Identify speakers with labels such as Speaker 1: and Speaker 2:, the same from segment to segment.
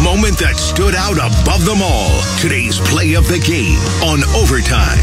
Speaker 1: moment that stood out above them all. Today's play of the game on Overtime.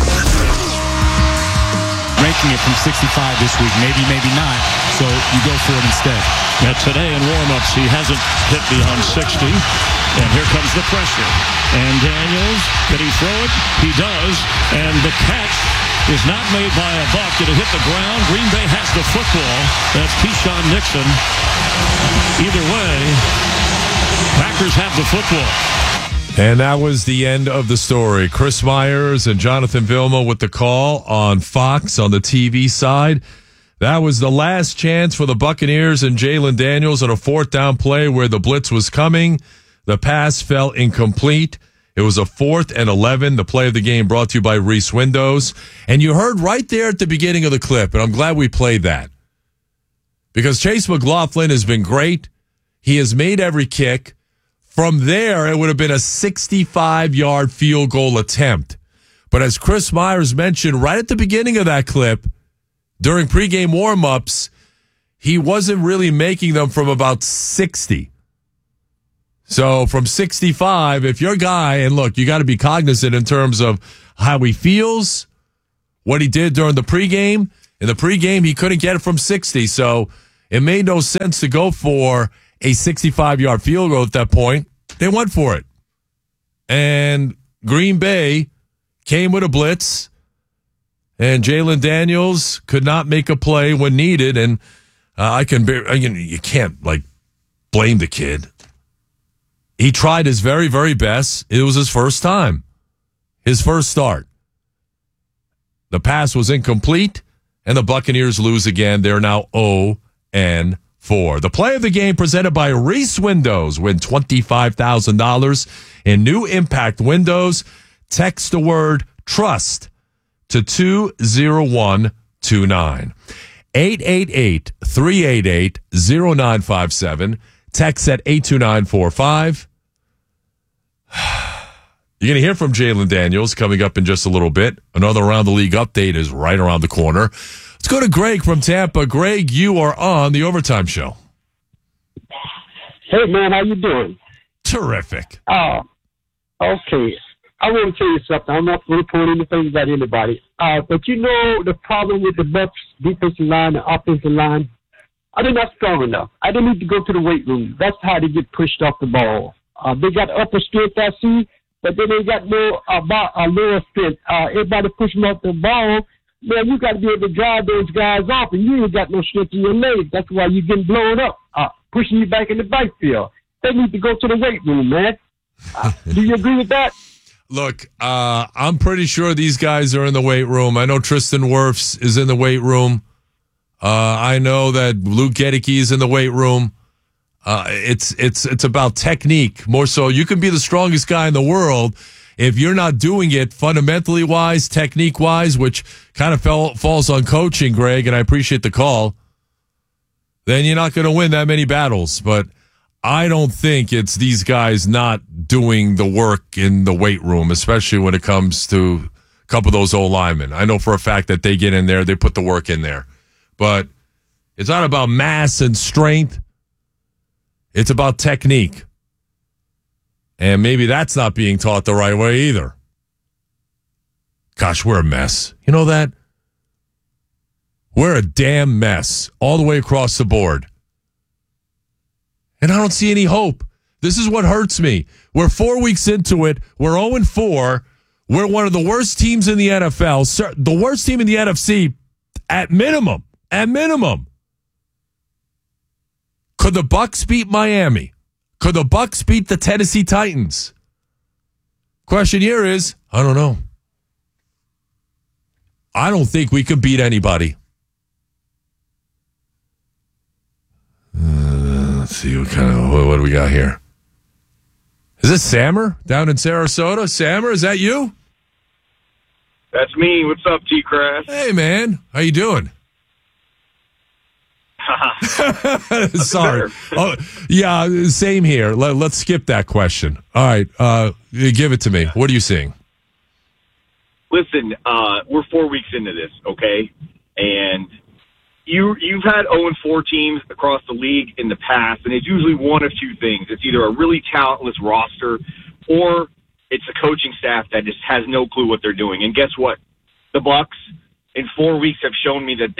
Speaker 2: Ranking it from 65 this week. Maybe not. So you go for it instead.
Speaker 3: Now today in warm-ups, he hasn't hit beyond 60. And here comes the pressure. And Daniels, can he throw it? He does. And the catch is not made by a buck. Did it hit the ground? Green Bay has the football. That's Keyshawn Nixon. Either way, Packers have the football.
Speaker 4: And that was the end of the story. Chris Myers and Jonathan Vilma with the call on Fox on the TV side. That was the last chance for the Buccaneers and Jalen Daniels on a fourth down play where the blitz was coming. The pass fell incomplete. It was a 4th and 11. The play of the game brought to you by Reese Windows. And you heard right there at the beginning of the clip, and I'm glad we played that, because Chase McLaughlin has been great. He has made every kick. From there, it would have been a 65-yard field goal attempt. But as Chris Myers mentioned right at the beginning of that clip, during pregame warm-ups, he wasn't really making them from about 60. So from 65, if your guy, and look, you got to be cognizant in terms of how he feels, what he did during the pregame. In the pregame, he couldn't get it from 60, so it made no sense to go for a 65-yard field goal at that point. They went for it. And Green Bay came with a blitz, and Jalen Daniels could not make a play when needed, and you can't, blame the kid. He tried his very, very best. It was his first time, his first start. The pass was incomplete, and the Buccaneers lose again. They're now 0-4. The play of the game presented by Reese Windows. Win $25,000 in new impact windows. Text the word TRUST to 20129. 888-388-0957. Text at 82945. You're going to hear from Jalen Daniels coming up in just a little bit. Another Around the League update is right around the corner. Let's go to Greg from Tampa. Greg, you are on the Overtime Show.
Speaker 5: Hey, man, how you doing?
Speaker 4: Terrific.
Speaker 5: Okay. I want to tell you something. I'm not going to point anything at anybody. But you know the problem with the Bucs defensive line and offensive line? They're not strong enough. I don't need to go to the weight room. That's how they get pushed off the ball. They got upper strength, I see, but then they got lower strength. Everybody pushing off the ball. Man, you got to be able to drive those guys off, and you ain't got no strength in your legs. That's why you're getting blown up, pushing you back in the backfield. They need to go to the weight room, man. Do you agree with that?
Speaker 4: Look, I'm pretty sure these guys are in the weight room. I know Tristan Wirfs is in the weight room. I know that Luke Gedeke is in the weight room. It's about technique more so. You can be the strongest guy in the world. If you're not doing it fundamentally wise, technique wise, which kind of falls on coaching, Greg, and I appreciate the call, then you're not going to win that many battles. But I don't think it's these guys not doing the work in the weight room, especially when it comes to a couple of those old linemen. I know for a fact that they get in there, they put the work in there. But it's not about mass and strength. It's about technique. And maybe that's not being taught the right way either. Gosh, we're a mess. You know that? We're a damn mess all the way across the board. And I don't see any hope. This is what hurts me. We're 4 weeks into it. We're 0-4. We're one of the worst teams in the NFL. The worst team in the NFC at minimum. At minimum. Could the Bucs beat Miami? Could the Bucs beat the Tennessee Titans? Question here is, I don't know. I don't think we could beat anybody. Let's see what do we got here? Is this Sammer down in Sarasota? Sammer, is that you?
Speaker 6: That's me. What's up, T-Crash?
Speaker 4: Hey, man. How you doing? Sorry. Oh, yeah, same here. Let's skip that question. All right, give it to me. What are you seeing?
Speaker 6: Listen, we're 4 weeks into this, okay? And you've had 0-4 teams across the league in the past, and it's usually one of two things. It's either a really talentless roster or it's a coaching staff that just has no clue what they're doing. And guess what? The Bucks in 4 weeks have shown me that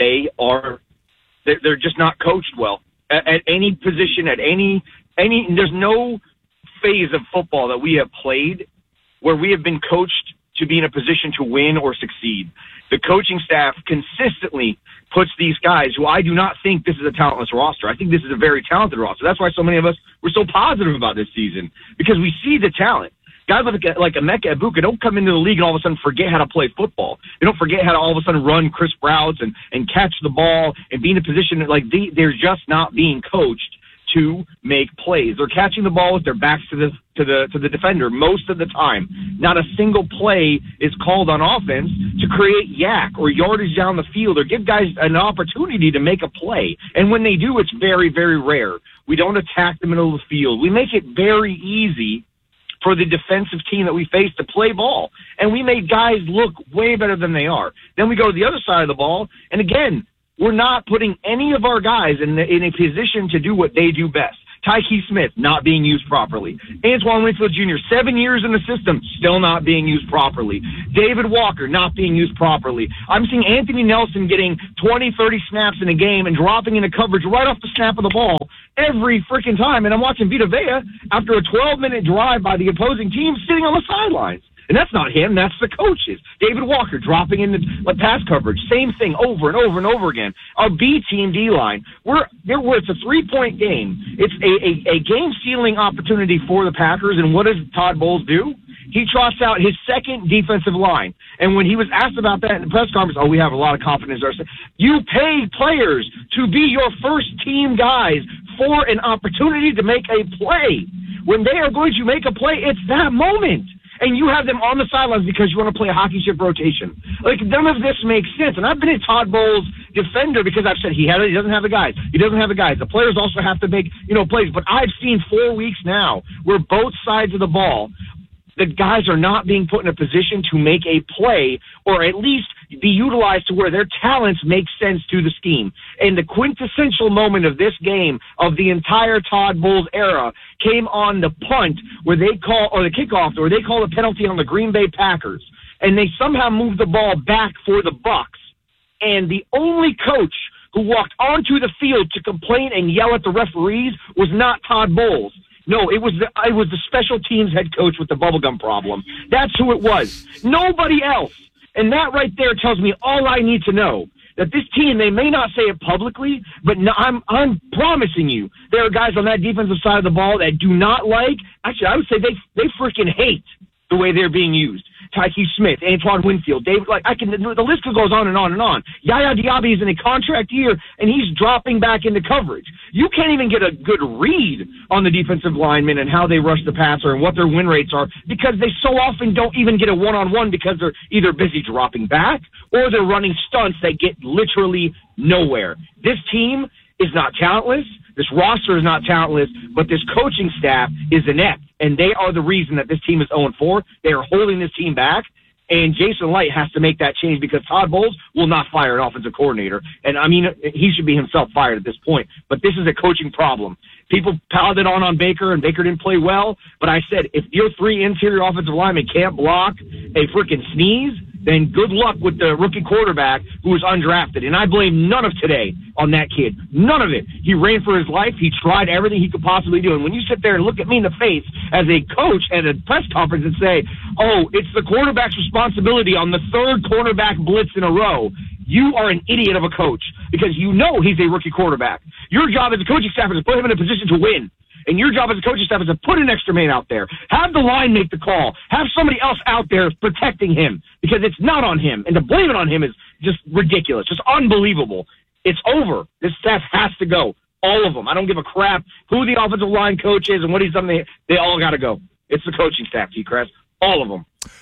Speaker 6: they're just not coached well at any position, at any. There's no phase of football that we have played where we have been coached to be in a position to win or succeed. The coaching staff consistently puts these guys who I do not think this is a talentless roster. I think this is a very talented roster. That's why so many of us were so positive about this season, because we see the talent. Guys like Emeka Egbuka don't come into the league and all of a sudden forget how to play football. They don't forget how to all of a sudden run crisp routes and catch the ball and be in a position that, they're just not being coached to make plays. They're catching the ball with their backs to the defender most of the time. Not a single play is called on offense to create yak or yardage down the field or give guys an opportunity to make a play. And when they do, it's very, very rare. We don't attack the middle of the field. We make it very easy for the defensive team that we face to play ball. And we make guys look way better than they are. Then we go to the other side of the ball, and again, we're not putting any of our guys in a position to do what they do best. Tyke Smith not being used properly. Antoine Winfield Jr., 7 years in the system, still not being used properly. David Walker not being used properly. I'm seeing Anthony Nelson getting 20, 30 snaps in a game and dropping into coverage right off the snap of the ball every freaking time. And I'm watching Vita Vea after a 12-minute drive by the opposing team sitting on the sidelines. And that's not him, that's the coaches. David Walker dropping in the pass coverage. Same thing over and over and over again. Our B-team D-line, it's a 3-point game. It's a game-sealing opportunity for the Packers, and what does Todd Bowles do? He trots out his second defensive line. And when he was asked about that in the press conference, we have a lot of confidence there. You pay players to be your first-team guys for an opportunity to make a play. When they are going to make a play, it's that moment. And you have them on the sidelines because you want to play a hockey shift rotation. None of this makes sense. And I've been a Todd Bowles defender because I've said he doesn't have the guys. He doesn't have the guys. The players also have to make, plays. But I've seen 4 weeks now where both sides of the ball, the guys are not being put in a position to make a play or at least be utilized to where their talents make sense to the scheme. And the quintessential moment of this game, of the entire Todd Bowles era, came on the punt or the kickoff, where they call a penalty on the Green Bay Packers. And they somehow moved the ball back for the Bucks. And the only coach who walked onto the field to complain and yell at the referees was not Todd Bowles. No, it was the special teams head coach with the bubblegum problem. That's who it was. Nobody else. And that right there tells me all I need to know. That this team, they may not say it publicly, but I'm promising you, there are guys on that defensive side of the ball that do not like, actually, I would say they freaking hate the way they're being used. Tyke Smith, Antoine Winfield, David, the list goes on and on and on. Yaya Diaby is in a contract year, and he's dropping back into coverage. You can't even get a good read on the defensive linemen and how they rush the passer and what their win rates are because they so often don't even get a one-on-one because they're either busy dropping back or they're running stunts that get literally nowhere. This team is not talentless. This roster is not talentless, but this coaching staff is inept, and they are the reason that this team is 0-4. They are holding this team back, and Jason Light has to make that change because Todd Bowles will not fire an offensive coordinator. And, he should be himself fired at this point. But this is a coaching problem. People piled it on Baker, and Baker didn't play well. But I said, if your 3 interior offensive linemen can't block a freaking sneeze, then good luck with the rookie quarterback who was undrafted. And I blame none of today on that kid. None of it. He ran for his life. He tried everything he could possibly do. And when you sit there and look at me in the face as a coach at a press conference and say, it's the quarterback's responsibility on the 3rd cornerback blitz in a row, you are an idiot of a coach because you know he's a rookie quarterback. Your job as a coaching staff is to put him in a position to win. And your job as a coaching staff is to put an extra man out there. Have the line make the call. Have somebody else out there protecting him because it's not on him. And to blame it on him is just ridiculous, just unbelievable. It's over. This staff has to go. All of them. I don't give a crap who the offensive line coach is and what he's done. They all got to go. It's the coaching staff, T-Crest. All of them.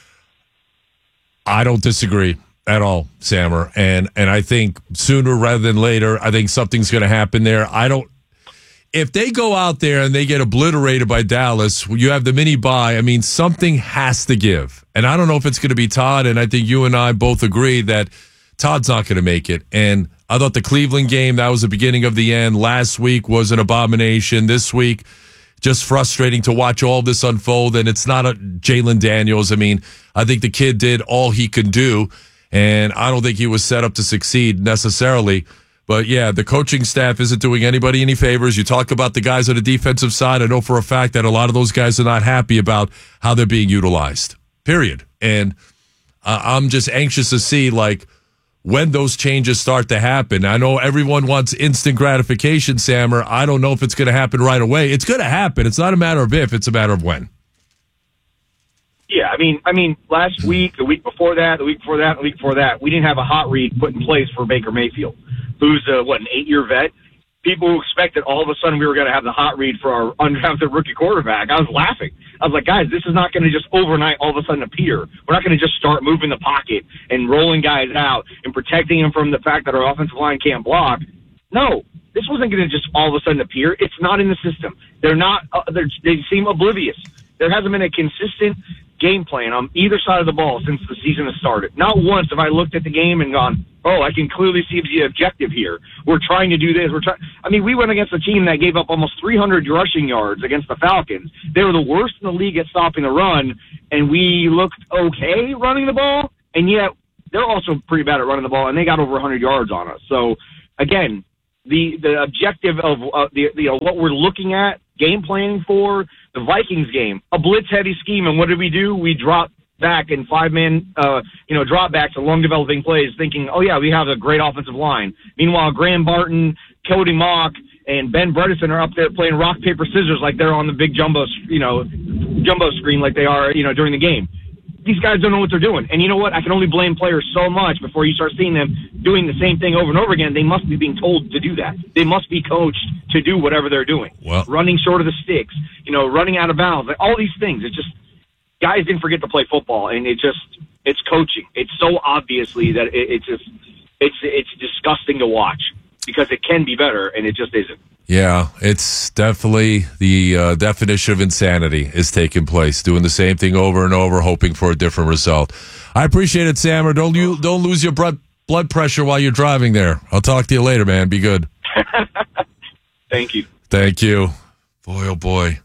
Speaker 4: I don't disagree at all, Sammer. And I think sooner rather than later, I think something's going to happen there. If they go out there and they get obliterated by Dallas, you have the mini bye. Something has to give. And I don't know if it's going to be Todd, and I think you and I both agree that Todd's not going to make it. And I thought the Cleveland game, that was the beginning of the end. Last week was an abomination. This week, just frustrating to watch all this unfold, and it's not a Jalen Daniels. I mean, I think the kid did all he could do, and I don't think he was set up to succeed necessarily. But, yeah, the coaching staff isn't doing anybody any favors. You talk about the guys on the defensive side. I know for a fact that a lot of those guys are not happy about how they're being utilized, period. And I'm just anxious to see, like, when those changes start to happen. I know everyone wants instant gratification, Sammer. I don't know if it's going to happen right away. It's going to happen. It's not a matter of if, it's a matter of when.
Speaker 6: Yeah, I mean, last week, the week before that, the week before that, the week before that, we didn't have a hot read put in place for Baker Mayfield, who's an 8-year vet. People who expected all of a sudden we were going to have the hot read for our undrafted rookie quarterback. I was laughing. I was like, guys, this is not going to just overnight all of a sudden appear. We're not going to just start moving the pocket and rolling guys out and protecting them from the fact that our offensive line can't block. No, this wasn't going to just all of a sudden appear. It's not in the system. They're not. They seem oblivious. There hasn't been a consistent game plan on either side of the ball since the season has started. Not once have I looked at the game and gone, oh, I can clearly see the objective here. We're trying to do this. We went against a team that gave up almost 300 rushing yards against the Falcons. They were the worst in the league at stopping the run, and we looked okay running the ball, and yet they're also pretty bad at running the ball, and they got over 100 yards on us. So, again, the objective of what we're looking at, game planning for the Vikings game, a blitz-heavy scheme, and what did we do? We dropped back in 5-man, drop backs and long developing plays thinking, oh, yeah, we have a great offensive line. Meanwhile, Graham Barton, Cody Mock, and Ben Bredesen are up there playing rock, paper, scissors like they're on the big jumbo screen like they are, during the game. These guys don't know what they're doing. And you know what? I can only blame players so much before you start seeing them doing the same thing over and over again. They must be being told to do that. They must be coached to do whatever they're doing.
Speaker 4: Well,
Speaker 6: running short of the sticks, running out of bounds, like all these things. It's just guys didn't forget to play football, and it's coaching. It's so obviously that it's disgusting to watch because it can be better, and it just isn't.
Speaker 4: Yeah, it's definitely the definition of insanity is taking place, doing the same thing over and over, hoping for a different result. I appreciate it, Sammer. Don't lose your blood pressure while you're driving there. I'll talk to you later, man. Be good.
Speaker 6: Thank you.
Speaker 4: Thank you. Boy, oh boy.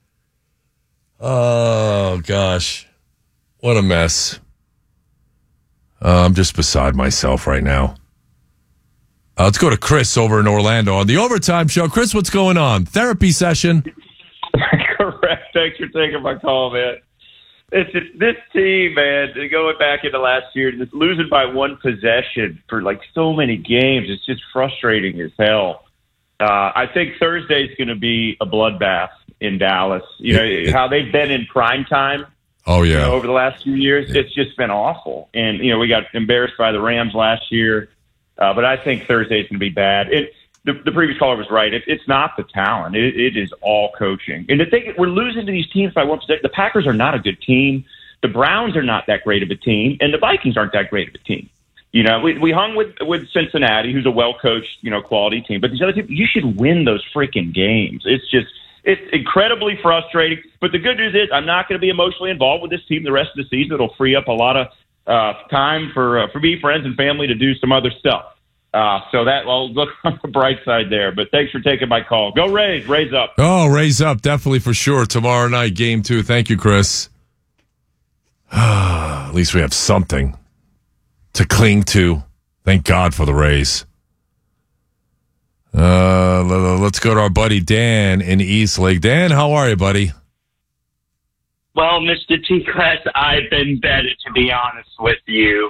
Speaker 4: Oh, gosh. What a mess. I'm just beside myself right now. Let's go to Chris over in Orlando on the Overtime Show. Chris, what's going on? Therapy session.
Speaker 7: Correct. Thanks for taking my call, man. It's just, this team, man, going back into last year, just losing by one possession for like so many games, it's just frustrating as hell. I think Thursday's going to be a bloodbath in Dallas. How they've been in prime time.
Speaker 4: Oh, yeah.
Speaker 7: Over the last few years, it's just been awful. And, we got embarrassed by the Rams last year. But I think Thursday's going to be bad. The previous caller was right. It's not the talent. It is all coaching. And the thing, we're losing to these teams by 1%. The Packers are not a good team. The Browns are not that great of a team. And the Vikings aren't that great of a team. We hung with Cincinnati, who's a well-coached, quality team. But these other teams, you should win those freaking games. It's incredibly frustrating. But the good news is I'm not going to be emotionally involved with this team the rest of the season. It'll free up a lot of time for me, friends, and family to do some other stuff. So that I'll look on the bright side there. But thanks for taking my call. Go Rays. Rays up.
Speaker 4: Oh, Rays up. Definitely for sure. Tomorrow night, game 2. Thank you, Chris. At least we have something to cling to. Thank God for the Rays. Let's go to our buddy Dan in Eastlake. Dan, how are you, buddy?
Speaker 8: Well, Mr. T-Class, I've been better, to be honest with you.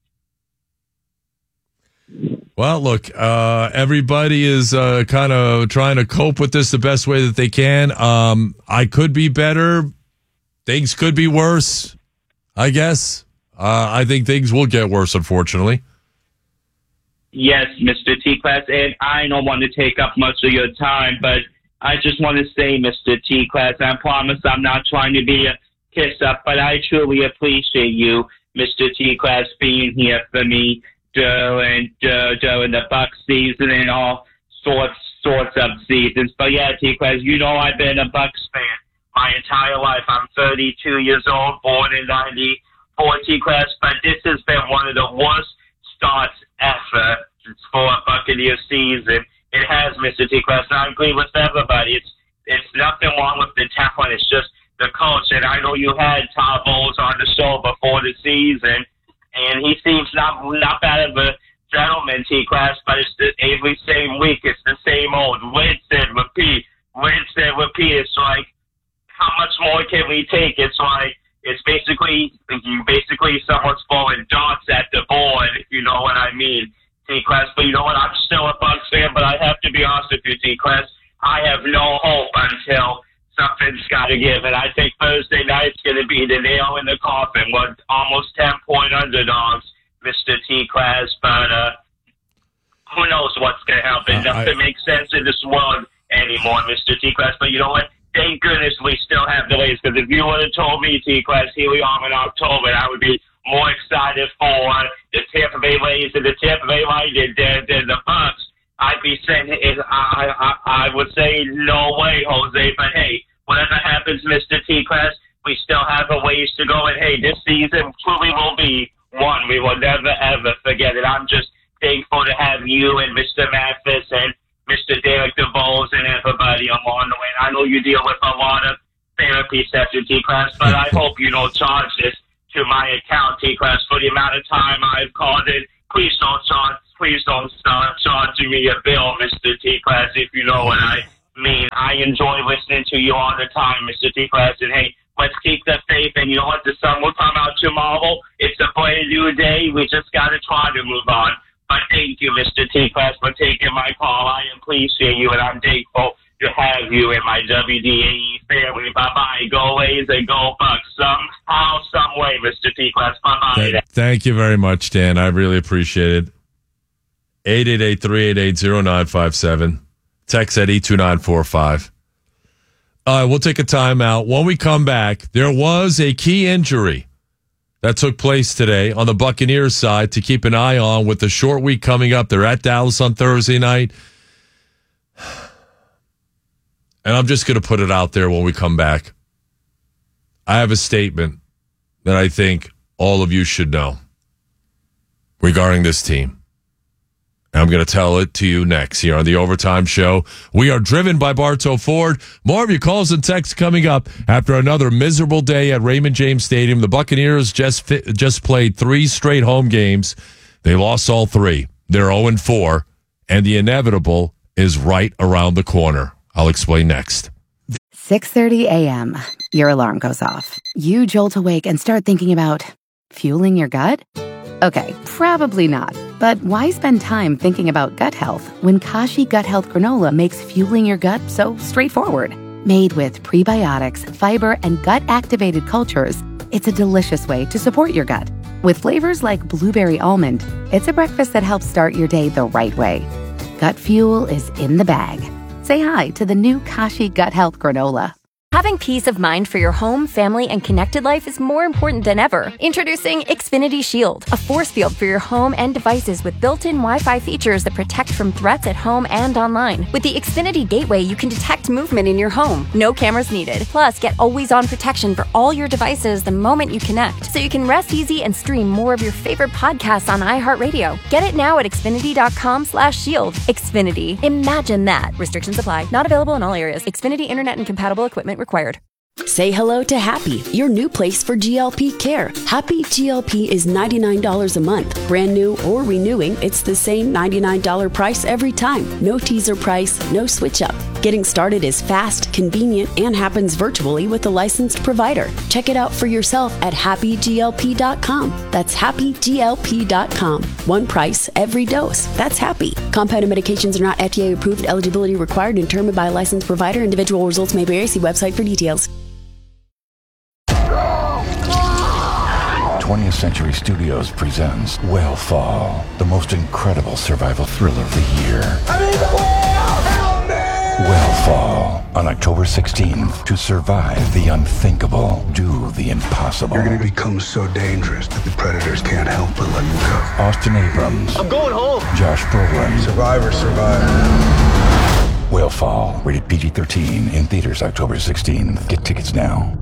Speaker 4: Well, look, everybody is kind of trying to cope with this the best way that they can. I could be better. Things could be worse, I guess. I think things will get worse, unfortunately.
Speaker 8: Yes, Mr. T-Class, and I don't want to take up much of your time, but I just want to say, Mr. T-Class, I promise I'm not trying to be a kiss-up, but I truly appreciate you, Mr. T-Class, being here for me during the Buck season and all sorts of seasons. But yeah, T-Class, I've been a Bucks fan my entire life. I'm 32 years old, born in 94, T-Class, but this has been one of the worst starts ever for a Buccaneers season. It has, Mr. T-Class. I agree with everybody. It's nothing wrong with the talent. It's just the coach. And I know you had Todd Bowles on the show before the season, and he seems not bad of a gentleman, T-Class, but it's every same week. It's the same old rinse and repeat. It's like, how much more can we take? It's like, it's basically someone's throwing darts at the board, if you know what I mean, T-Class. But you know what? I'm still a Bucs fan, but I have to be honest with you, T-Class. I have no hope until something's got to give. And I think Thursday night's going to be the nail in the coffin. We're almost 10-point underdogs, Mr. T-Class. But who knows what's going to happen? Nothing makes sense in this world anymore, Mr. T-Class. But you know what? Thank goodness we still have the Rays, because if you would have told me, T-Class, here we are in October, I would be more excited for the Tampa Bay Rays and the Tampa Bay Lightning than the Bucs. I'd be saying, I would say, no way, Jose. But, hey, whatever happens, Mr. T-Class, we still have a ways to go. And, hey, this season truly will be one. We will never, ever forget it. I'm just thankful to have you and Mr. Mathis and Mr. Derek DeVos and everybody along the way. I know you deal with a lot of therapy sessions, T-Class, but I hope you don't charge this to my account, T-Class, for the amount of time I've called it. Please don't start charging me a bill, Mr. T-Class, if you know what I mean. I enjoy listening to you all the time, Mr. T-Class, and hey, let's keep the faith, and you know what? The sun will come out tomorrow. It's a brand new day. We just got to try to move on. But thank you, Mr. T-Class, for taking my call. I appreciate you, and I'm thankful to have you in my WDAE family. Bye-bye. Go Rays and go Bucs. Somehow, some way, Mr. T-Class. Bye-bye.
Speaker 4: Thank you very much, Dan. I really appreciate it. 888-388-0957. Text at 82945. We'll take a timeout. When we come back, there was a key injury that took place today on the Buccaneers side to keep an eye on with the short week coming up. They're at Dallas on Thursday night. And I'm just going to put it out there when we come back. I have a statement that I think all of you should know regarding this team. And I'm going to tell it to you next here on the Overtime Show. We are driven by Bartow Ford. More of your calls and texts coming up after another miserable day at Raymond James Stadium. The Buccaneers just played 3 straight home games. They lost all 3. They're 0-4, and the inevitable is right around the corner. I'll explain next.
Speaker 9: 6:30 a.m. Your alarm goes off. You jolt awake and start thinking about fueling your gut? Okay, probably not. But why spend time thinking about gut health when Kashi Gut Health Granola makes fueling your gut so straightforward? Made with prebiotics, fiber, and gut-activated cultures, it's a delicious way to support your gut. With flavors like blueberry almond, it's a breakfast that helps start your day the right way. Gut fuel is in the bag. Say hi to the new Kashi Gut Health Granola.
Speaker 10: Having peace of mind for your home, family, and connected life is more important than ever. Introducing Xfinity Shield, a force field for your home and devices with built-in Wi-Fi features that protect from threats at home and online. With the Xfinity Gateway, you can detect movement in your home. No cameras needed. Plus, get always-on protection for all your devices the moment you connect, so you can rest easy and stream more of your favorite podcasts on iHeartRadio. Get it now at Xfinity.com/shield. Xfinity. Imagine that. Restrictions apply. Not available in all areas. Xfinity Internet and compatible equipment required.
Speaker 11: Say hello to Happy, your new place for GLP care. Happy GLP is $99 a month. Brand new or renewing, it's the same $99 price every time. No teaser price, no switch up. Getting started is fast, convenient, and happens virtually with a licensed provider. Check it out for yourself at happyglp.com. That's happyglp.com. One price, every dose. That's Happy. Compounded medications are not FDA approved. Eligibility required and determined by a licensed provider. Individual results may vary. See website for details.
Speaker 12: 20th Century Studios presents Whale-Fall, the most incredible survival thriller of the year. I mean, help me! Whale-Fall, on October 16th. To survive the unthinkable, do the impossible.
Speaker 13: You're going to become so dangerous that the predators can't help but let you go.
Speaker 12: Austin Abrams.
Speaker 13: I'm going home.
Speaker 12: Josh Brolin.
Speaker 13: Survivor.
Speaker 12: Whale-Fall, rated PG-13, in theaters October 16th. Get tickets now.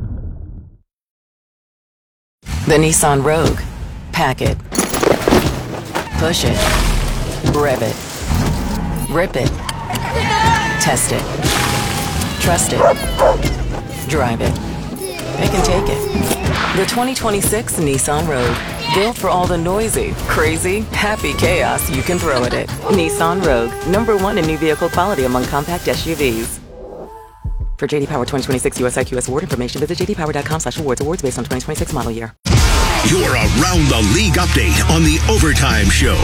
Speaker 14: The Nissan Rogue. Pack it. Push it. Rev it. Rip it. Test it. Trust it. Drive it. They can take it. The 2026 Nissan Rogue. Built for all the noisy, crazy, happy chaos you can throw at it. Nissan Rogue. #1 in new vehicle quality among compact SUVs. For JD Power 2026 US IQS award information, visit jdpower.com/awards. Awards based on 2026 model year.
Speaker 1: Your Around the League update on the Overtime Show.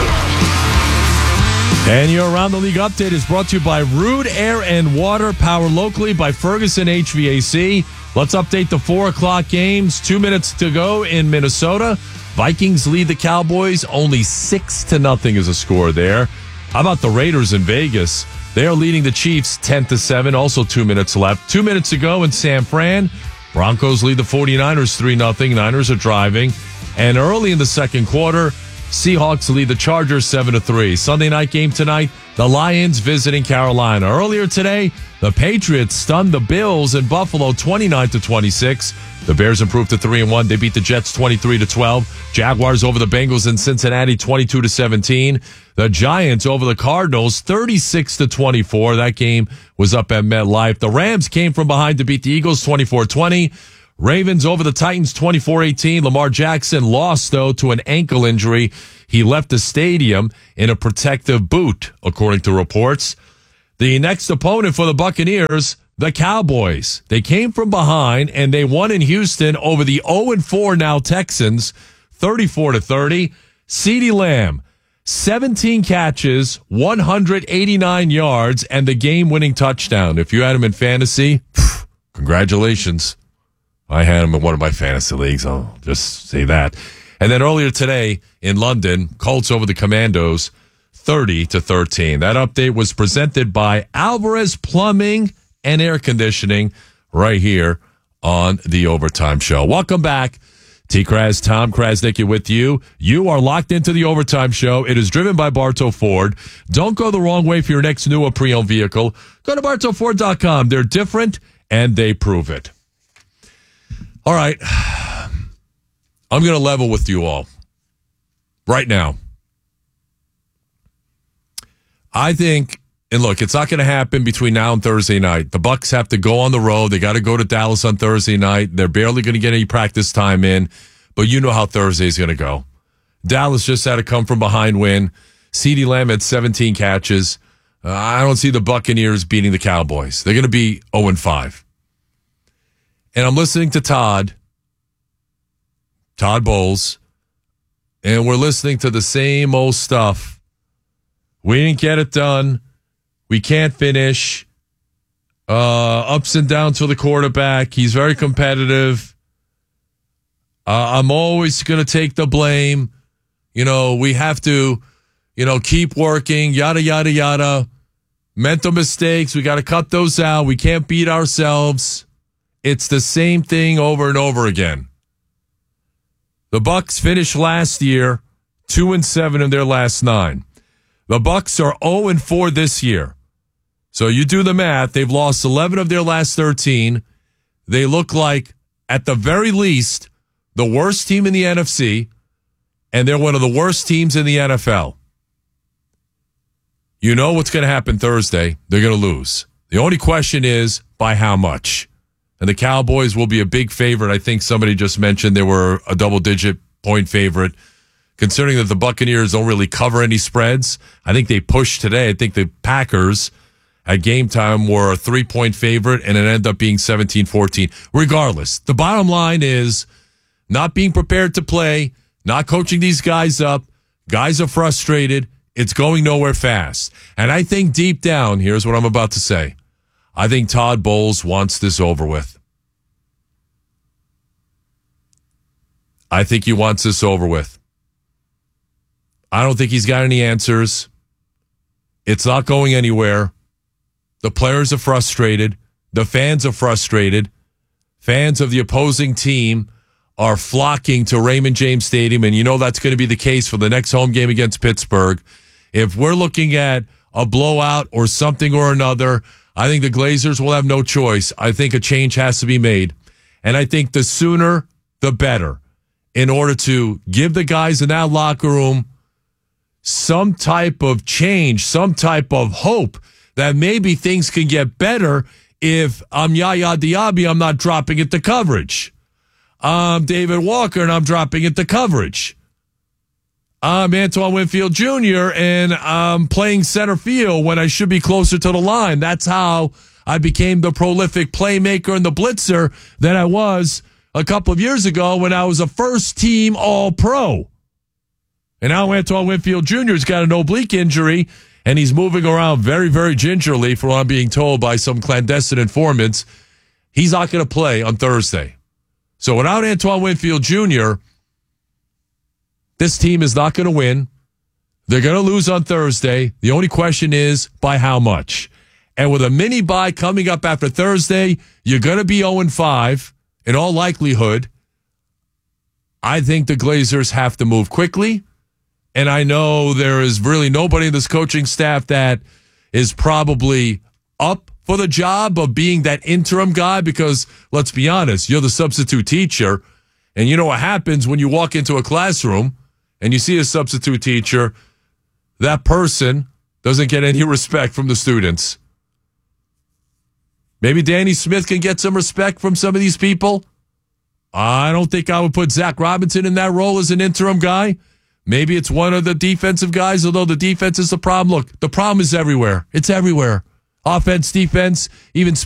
Speaker 4: And your Around the League update is brought to you by Rude Air and Water, powered locally by Ferguson HVAC. Let's update the 4 o'clock games. 2 minutes to go in Minnesota. Vikings lead the Cowboys. Only 6-0 is a score there. How about the Raiders in Vegas? They are leading the Chiefs 10-7. Also 2 minutes left. 2 minutes to go in San Fran. Broncos lead the 49ers 3-0. Niners are driving. And early in the second quarter, Seahawks lead the Chargers 7-3. Sunday night game tonight, the Lions visiting Carolina. Earlier today, the Patriots stunned the Bills in Buffalo 29-26. The Bears improved to 3-1. They beat the Jets 23-12. Jaguars over the Bengals in Cincinnati 22-17. The Giants over the Cardinals 36-24. That game was up at MetLife. The Rams came from behind to beat the Eagles 24-20. Ravens over the Titans 24-18. Lamar Jackson lost, though, to an ankle injury. He left the stadium in a protective boot, according to reports. The next opponent for the Buccaneers, the Cowboys. They came from behind, and they won in Houston over the 0-4 now Texans, 34-30. CeeDee Lamb, 17 catches, 189 yards, and the game-winning touchdown. If you had him in fantasy, congratulations. I had him in one of my fantasy leagues. I'll just say that. And then earlier today in London, Colts over the Commandos, 30-13. That update was presented by Alvarez Plumbing and Air Conditioning right here on the Overtime Show. Welcome back. T-Kraz, Tom Krasnicki with you. You are locked into the Overtime Show. It is driven by Bartow Ford. Don't go the wrong way for your next new or pre-owned vehicle. Go to BartowFord.com. They're different, and they prove it. All right. I'm going to level with you all right now. I think, and look, it's not going to happen between now and Thursday night. The Bucs have to go on the road. They got to go to Dallas on Thursday night. They're barely going to get any practice time in, but you know how Thursday's going to go. Dallas just had a come from behind win. CeeDee Lamb had 17 catches. I don't see the Buccaneers beating the Cowboys. They're going to be 0-5. And I'm listening to Todd Bowles, and we're listening to the same old stuff. We didn't get it done. We can't finish. Ups and downs for the quarterback. He's very competitive. I'm always going to take the blame. We have to, keep working, yada, yada, yada. Mental mistakes, we got to cut those out. We can't beat ourselves. It's the same thing over and over again. The Bucs finished last year 2-7 in their last 9. The Bucs are 0-4 this year. So you do the math. They've lost 11 of their last 13. They look like, at the very least, the worst team in the NFC, and they're one of the worst teams in the NFL. You know what's going to happen Thursday. They're going to lose. The only question is, by how much? And the Cowboys will be a big favorite. I think somebody just mentioned they were a double-digit point favorite. Considering that the Buccaneers don't really cover any spreads, I think they pushed today. I think the Packers at game time were a 3-point favorite, and it ended up being 17-14. Regardless, the bottom line is not being prepared to play, not coaching these guys up. Guys are frustrated. It's going nowhere fast. And I think deep down, here's what I'm about to say. I think Todd Bowles wants this over with. I think he wants this over with. I don't think he's got any answers. It's not going anywhere. The players are frustrated. The fans are frustrated. Fans of the opposing team are flocking to Raymond James Stadium, and you know that's going to be the case for the next home game against Pittsburgh. If we're looking at a blowout or something or another, I think the Glazers will have no choice. I think a change has to be made. And I think the sooner, the better, in order to give the guys in that locker room some type of change, some type of hope that maybe things can get better if I'm Yaya Diaby, I'm not dropping it to coverage. I'm David Walker, and I'm dropping it to coverage. I'm Antoine Winfield Jr., and I'm playing center field when I should be closer to the line. That's how I became the prolific playmaker and the blitzer that I was a couple of years ago when I was a first-team All-Pro. And now Antoine Winfield Jr. has got an oblique injury, and he's moving around very, very gingerly, for what I'm being told by some clandestine informants. He's not going to play on Thursday. So without Antoine Winfield Jr., this team is not going to win. They're going to lose on Thursday. The only question is, by how much? And with a mini bye coming up after Thursday, you're going to be 0-5 in all likelihood. I think the Glazers have to move quickly. And I know there is really nobody in this coaching staff that is probably up for the job of being that interim guy, because let's be honest, you're the substitute teacher. And you know what happens when you walk into a classroom and you see a substitute teacher? That person doesn't get any respect from the students. Maybe Danny Smith can get some respect from some of these people. I don't think I would put Zach Robinson in that role as an interim guy. Maybe it's one of the defensive guys, although the defense is the problem. Look, the problem is everywhere. It's everywhere. Offense, defense, even